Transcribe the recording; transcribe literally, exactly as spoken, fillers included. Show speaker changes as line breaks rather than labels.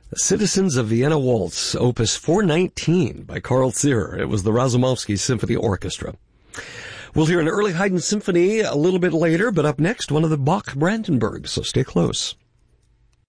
Citizens of Vienna Waltz, Opus four nineteen by Carl Zierer. It was the Razumovsky Symphony Orchestra. We'll hear an early Haydn symphony a little bit later, but up next, one of the Bach-Brandenburgs, so stay close.